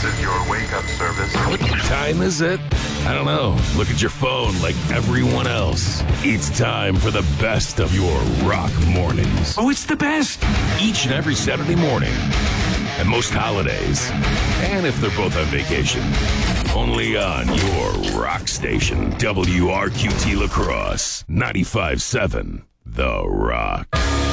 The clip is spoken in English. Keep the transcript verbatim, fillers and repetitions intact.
This is your wake-up service. What time is it? I don't know. Look at your phone like everyone else. It's time for the best of your rock mornings. Oh, it's the best. Each and every Saturday morning. And most holidays. And if they're both on vacation. Only on your rock station. W R Q T La Crosse. ninety-five point seven The Rock.